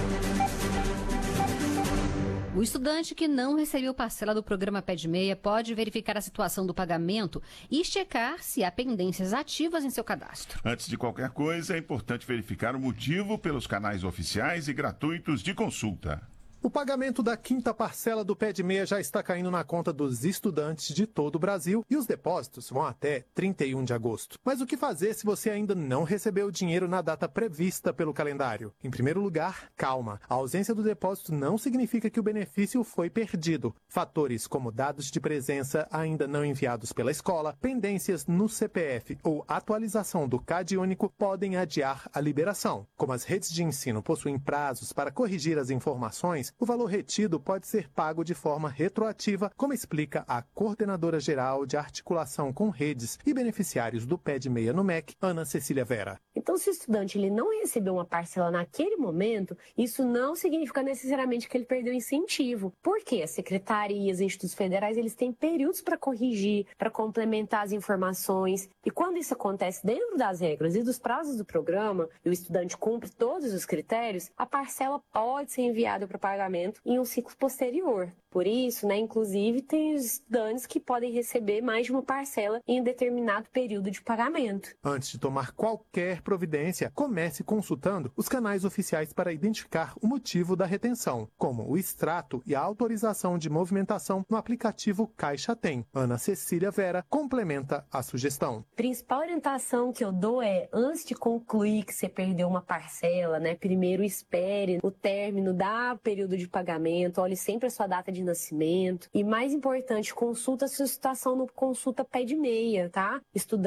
O estudante que não recebeu parcela do programa Pé de Meia pode verificar a situação do pagamento e checar se há pendências ativas em seu cadastro. Antes de qualquer coisa, é importante verificar o motivo pelos canais oficiais e gratuitos de consulta. O pagamento da 5ª parcela do Pé de Meia já está caindo na conta dos estudantes de todo o Brasil e os depósitos vão até 31 de agosto. Mas o que fazer se você ainda não recebeu o dinheiro na data prevista pelo calendário? Em primeiro lugar, calma. A ausência do depósito não significa que o benefício foi perdido. Fatores como dados de presença ainda não enviados pela escola, pendências no CPF ou atualização do CAD único podem adiar a liberação. Como as redes de ensino possuem prazos para corrigir as informações, o valor retido pode ser pago de forma retroativa, como explica a coordenadora geral de articulação com redes e beneficiários do Pé de Meia no MEC, Ana Cecília Vera. Então, se o estudante ele não recebeu uma parcela naquele momento, isso não significa necessariamente que ele perdeu incentivo. Porque as secretarias, institutos federais, eles têm períodos para corrigir, para complementar as informações. E quando isso acontece dentro das regras e dos prazos do programa, e o estudante cumpre todos os critérios, a parcela pode ser enviada para pagamento em um ciclo posterior. Por isso, inclusive, tem os estudantes que podem receber mais de uma parcela em um determinado período de pagamento. Antes de tomar qualquer providência, comece consultando os canais oficiais para identificar o motivo da retenção, como o extrato e a autorização de movimentação no aplicativo Caixa Tem. Ana Cecília Vera complementa a sugestão. A principal orientação que eu dou é, antes de concluir que você perdeu uma parcela, primeiro espere o término da período de pagamento, olhe sempre a sua data de nascimento e, mais importante, consulta a sua situação no Consulta Pé de Meia, tá?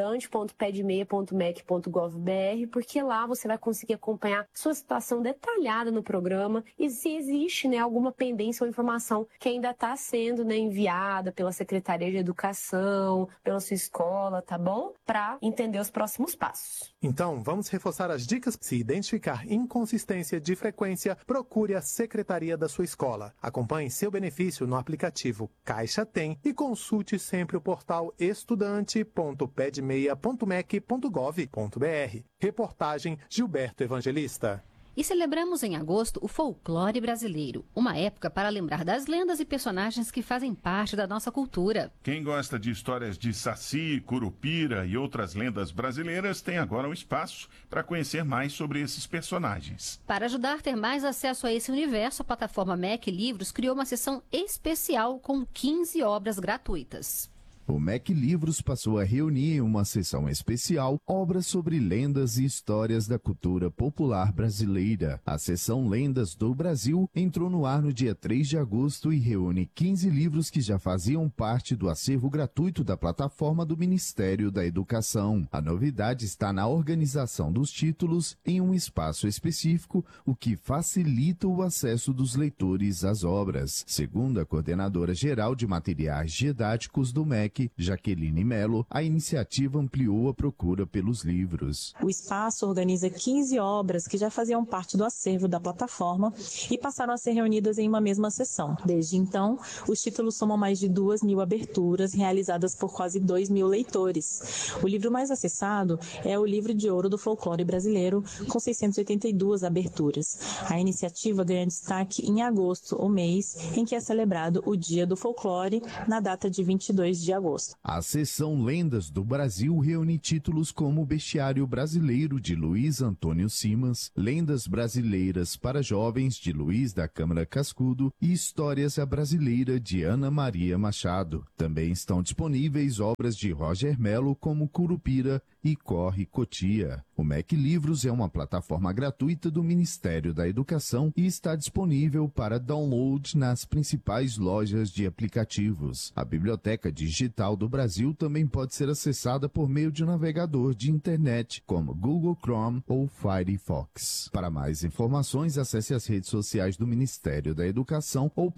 estudante.pedemeia.mec.gov.br, porque lá você vai conseguir acompanhar sua situação detalhada no programa e se existe, alguma pendência ou informação que ainda está sendo, enviada pela Secretaria de Educação, pela sua escola, tá bom? Para entender os próximos passos. Então, vamos reforçar as dicas. Se identificar inconsistência de frequência, procure a secretaria da sua escola. Acompanhe seu benefício no aplicativo Caixa Tem e consulte sempre o portal estudante.pedemeia.mec.gov.br. Reportagem Gilberto Evangelista. E celebramos em agosto o folclore brasileiro, uma época para lembrar das lendas e personagens que fazem parte da nossa cultura. Quem gosta de histórias de Saci, Curupira e outras lendas brasileiras tem agora um espaço para conhecer mais sobre esses personagens. Para ajudar a ter mais acesso a esse universo, a plataforma MEC Livros criou uma seção especial com 15 obras gratuitas. O MEC Livros passou a reunir em uma sessão especial obras sobre lendas e histórias da cultura popular brasileira. A seção Lendas do Brasil entrou no ar no dia 3 de agosto e reúne 15 livros que já faziam parte do acervo gratuito da plataforma do Ministério da Educação. A novidade está na organização dos títulos em um espaço específico, o que facilita o acesso dos leitores às obras. Segundo a coordenadora geral de materiais didáticos do MEC, Jaqueline Mello, a iniciativa ampliou a procura pelos livros. O espaço organiza 15 obras que já faziam parte do acervo da plataforma e passaram a ser reunidas em uma mesma sessão. Desde então, os títulos somam mais de 2.000 aberturas realizadas por quase 2.000 leitores. O livro mais acessado é o Livro de Ouro do Folclore Brasileiro, com 682 aberturas. A iniciativa ganha destaque em agosto, o mês em que é celebrado o Dia do Folclore, na data de 22 de agosto. A seção Lendas do Brasil reúne títulos como Bestiário Brasileiro, de Luiz Antônio Simas, Lendas Brasileiras para Jovens, de Luiz da Câmara Cascudo e Histórias à Brasileira, de Ana Maria Machado. Também estão disponíveis obras de Roger Mello, como Curupira e Corre Cotia. O MEC Livros é uma plataforma gratuita do Ministério da Educação e está disponível para download nas principais lojas de aplicativos. A Biblioteca Digital do Brasil também pode ser acessada por meio de um navegador de internet, como Google Chrome ou Firefox. Para mais informações, acesse as redes sociais do Ministério da Educação ou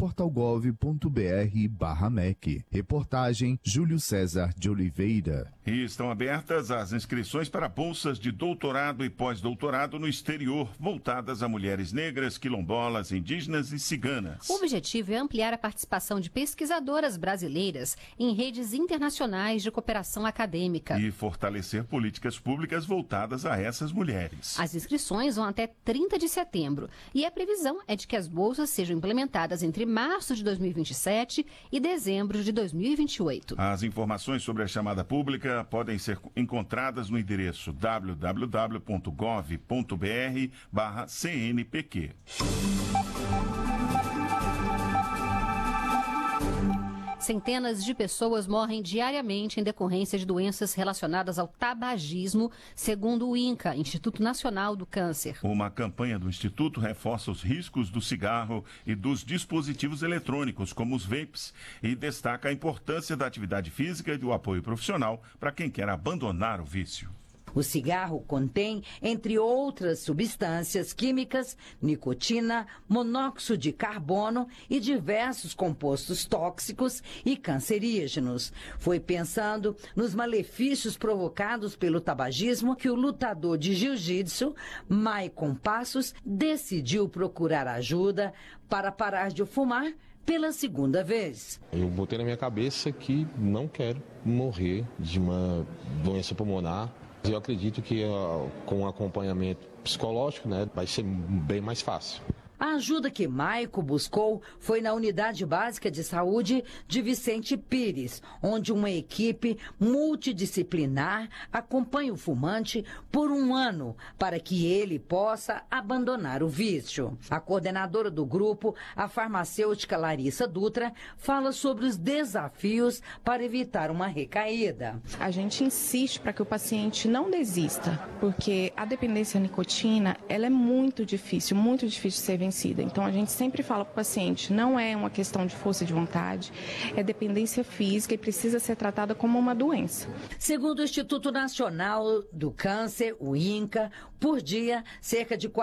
portalgov.br/MEC. Reportagem Júlio César de Oliveira. E estão abertas as inscrições para bolsas de doutorado e pós-doutorado no exterior, voltadas a mulheres negras, quilombolas, indígenas e ciganas. O objetivo é ampliar a participação de pesquisadoras brasileiras em redes internacionais de cooperação acadêmica. E fortalecer políticas públicas voltadas a essas mulheres. As inscrições vão até 30 de setembro e a previsão é de que as bolsas sejam implementadas entre março de 2027 e dezembro de 2028. As informações sobre a chamada pública podem ser encontradas no endereço www.gov.br/CNPq. Centenas de pessoas morrem diariamente em decorrência de doenças relacionadas ao tabagismo, segundo o INCA, Instituto Nacional do Câncer. Uma campanha do Instituto reforça os riscos do cigarro e dos dispositivos eletrônicos, como os vapes, e destaca a importância da atividade física e do apoio profissional para quem quer abandonar o vício. O cigarro contém, entre outras substâncias químicas, nicotina, monóxido de carbono e diversos compostos tóxicos e cancerígenos. Foi pensando nos malefícios provocados pelo tabagismo que o lutador de jiu-jitsu, Maicon Passos, decidiu procurar ajuda para parar de fumar pela segunda vez. Eu botei na minha cabeça que não quero morrer de uma doença pulmonar. Eu acredito que com acompanhamento psicológico, vai ser bem mais fácil. A ajuda que Maico buscou foi na Unidade Básica de Saúde de Vicente Pires, onde uma equipe multidisciplinar acompanha o fumante por 1 ano para que ele possa abandonar o vício. A coordenadora do grupo, a farmacêutica Larissa Dutra, fala sobre os desafios para evitar uma recaída. A gente insiste para que o paciente não desista, porque a dependência à nicotina ela é muito difícil de ser vencida. Então, a gente sempre fala para o paciente, não é uma questão de força de vontade, é dependência física e precisa ser tratada como uma doença. Segundo o Instituto Nacional do Câncer, o INCA, por dia, cerca de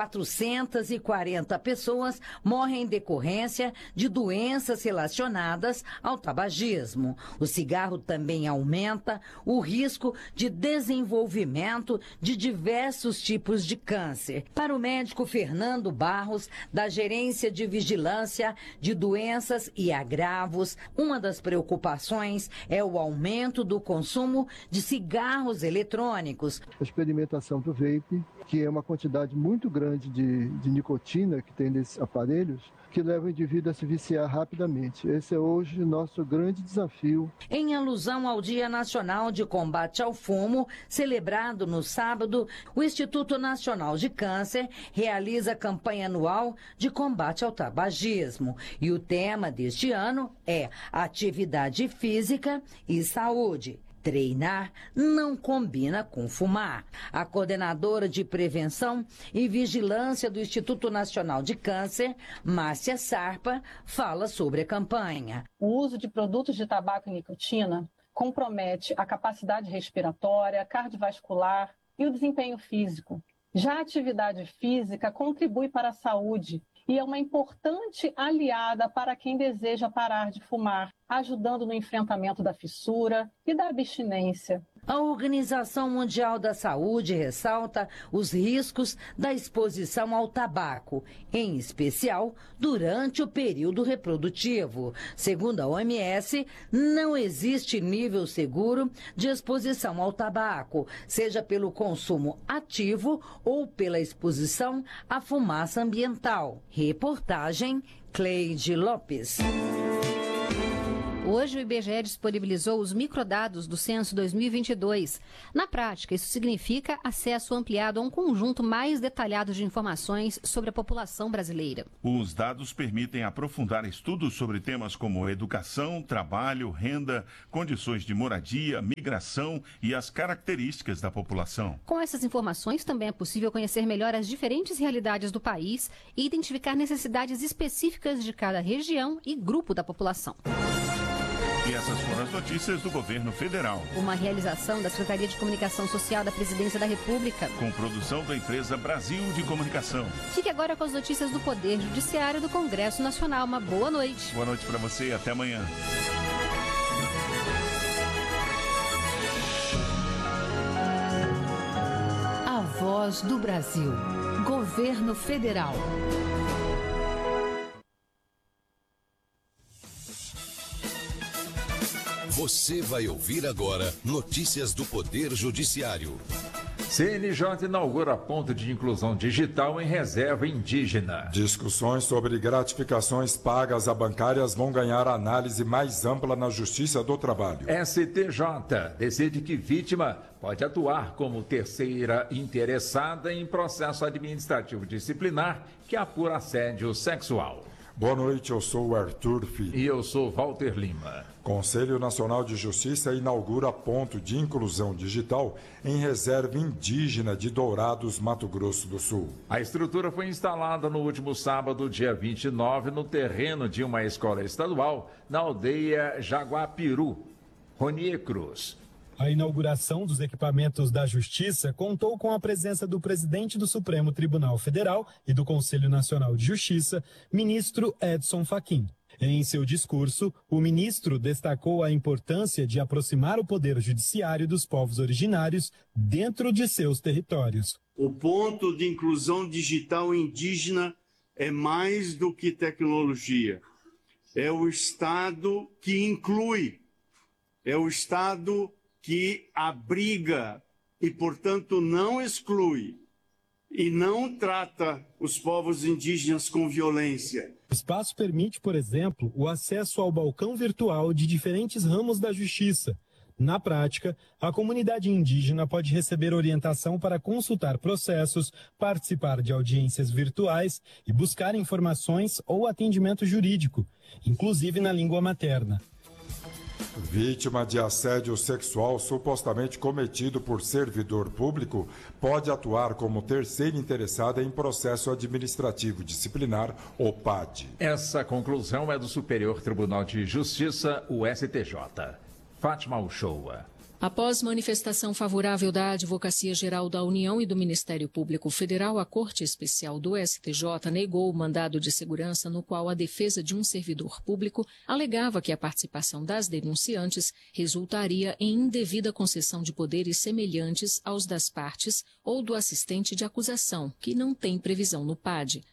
440 pessoas morrem em decorrência de doenças relacionadas ao tabagismo. O cigarro também aumenta o risco de desenvolvimento de diversos tipos de câncer. Para o médico Fernando Barros, da Gerência de Vigilância de Doenças e Agravos, uma das preocupações é o aumento do consumo de cigarros eletrônicos. A experimentação do vape, que é uma quantidade muito grande de nicotina que tem nesses aparelhos, que leva o indivíduo a se viciar rapidamente. Esse é hoje o nosso grande desafio. Em alusão ao Dia Nacional de Combate ao Fumo, celebrado no sábado, o Instituto Nacional de Câncer realiza a campanha anual de combate ao tabagismo. E o tema deste ano é atividade física e saúde. Treinar não combina com fumar. A coordenadora de prevenção e vigilância do Instituto Nacional de Câncer, Márcia Sarpa, fala sobre a campanha. O uso de produtos de tabaco e nicotina compromete a capacidade respiratória, cardiovascular e o desempenho físico. Já a atividade física contribui para a saúde e é uma importante aliada para quem deseja parar de fumar, ajudando no enfrentamento da fissura e da abstinência. A Organização Mundial da Saúde ressalta os riscos da exposição ao tabaco, em especial durante o período reprodutivo. Segundo a OMS, não existe nível seguro de exposição ao tabaco, seja pelo consumo ativo ou pela exposição à fumaça ambiental. Reportagem Cleide Lopes. Hoje, o IBGE disponibilizou os microdados do Censo 2022. Na prática, isso significa acesso ampliado a um conjunto mais detalhado de informações sobre a população brasileira. Os dados permitem aprofundar estudos sobre temas como educação, trabalho, renda, condições de moradia, migração e as características da população. Com essas informações, também é possível conhecer melhor as diferentes realidades do país e identificar necessidades específicas de cada região e grupo da população. E essas foram as notícias do governo federal. Uma realização da Secretaria de Comunicação Social da Presidência da República. Com produção da empresa Brasil de Comunicação. Fique agora com as notícias do Poder Judiciário do Congresso Nacional. Uma boa noite. Boa noite para você e até amanhã. A Voz do Brasil. Governo Federal. Você vai ouvir agora notícias do Poder Judiciário. CNJ inaugura ponto de inclusão digital em reserva indígena. Discussões sobre gratificações pagas a bancárias vão ganhar análise mais ampla na Justiça do Trabalho. STJ decide que vítima pode atuar como terceira interessada em processo administrativo disciplinar que apura assédio sexual. Boa noite, eu sou o Arthur Filho. E eu sou Walter Lima. Conselho Nacional de Justiça inaugura ponto de inclusão digital em reserva indígena de Dourados, Mato Grosso do Sul. A estrutura foi instalada no último sábado, dia 29, no terreno de uma escola estadual na aldeia Jaguapiru, Ronier Cruz. A inauguração dos equipamentos da Justiça contou com a presença do presidente do Supremo Tribunal Federal e do Conselho Nacional de Justiça, ministro Edson Fachin. Em seu discurso, o ministro destacou a importância de aproximar o Poder Judiciário dos povos originários dentro de seus territórios. O ponto de inclusão digital indígena é mais do que tecnologia. É o Estado que inclui, é o Estado que abriga e, portanto, não exclui e não trata os povos indígenas com violência. O espaço permite, por exemplo, o acesso ao balcão virtual de diferentes ramos da justiça. Na prática, a comunidade indígena pode receber orientação para consultar processos, participar de audiências virtuais e buscar informações ou atendimento jurídico, inclusive na língua materna. Vítima de assédio sexual supostamente cometido por servidor público pode atuar como terceira interessada em processo administrativo disciplinar, ou PAD. Essa conclusão é do Superior Tribunal de Justiça, o STJ. Fátima Uchoa. Após manifestação favorável da Advocacia Geral da União e do Ministério Público Federal, a Corte Especial do STJ negou o mandado de segurança no qual a defesa de um servidor público alegava que a participação das denunciantes resultaria em indevida concessão de poderes semelhantes aos das partes ou do assistente de acusação, que não tem previsão no PAD.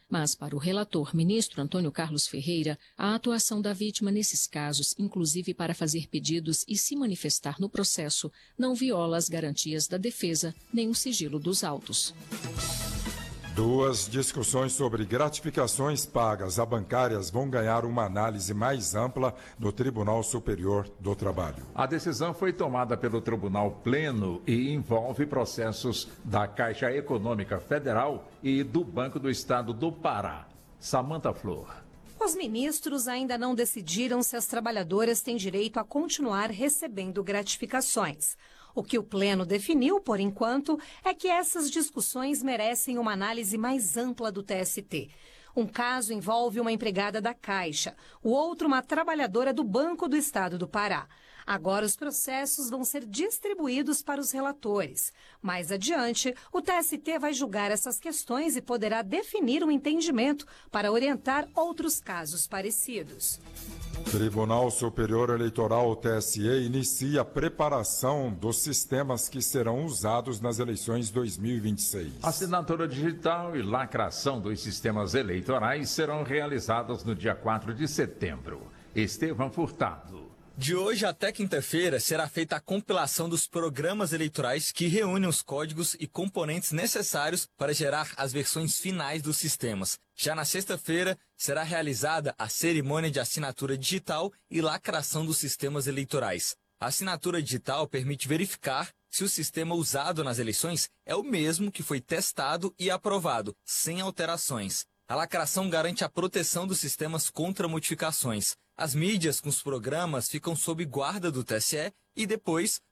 Mas, para o relator, ministro Antônio Carlos Ferreira, a atuação da vítima nesses casos, inclusive para fazer pedidos e se manifestar no processo, não viola as garantias da defesa nem o sigilo dos autos. Duas discussões sobre gratificações pagas a bancárias vão ganhar uma análise mais ampla no Tribunal Superior do Trabalho. A decisão foi tomada pelo Tribunal Pleno e envolve processos da Caixa Econômica Federal e do Banco do Estado do Pará. Samanta Flor. Os ministros ainda não decidiram se as trabalhadoras têm direito a continuar recebendo gratificações. O que o Pleno definiu, por enquanto, é que essas discussões merecem uma análise mais ampla do TST. Um caso envolve uma empregada da Caixa, o outro uma trabalhadora do Banco do Estado do Pará. Agora os processos vão ser distribuídos para os relatores. Mais adiante, o TST vai julgar essas questões e poderá definir um entendimento para orientar outros casos parecidos. Tribunal Superior Eleitoral, TSE, inicia a preparação dos sistemas que serão usados nas eleições 2026. Assinatura digital e lacração dos sistemas eleitorais serão realizadas no dia 4 de setembro. Estevão Furtado. De hoje até quinta-feira será feita a compilação dos programas eleitorais que reúnem os códigos e componentes necessários para gerar as versões finais dos sistemas. Já na sexta-feira será realizada a cerimônia de assinatura digital e lacração dos sistemas eleitorais. A assinatura digital permite verificar se o sistema usado nas eleições é o mesmo que foi testado e aprovado, sem alterações. A lacração garante a proteção dos sistemas contra modificações. As mídias com os programas ficam sob guarda do TSE e depois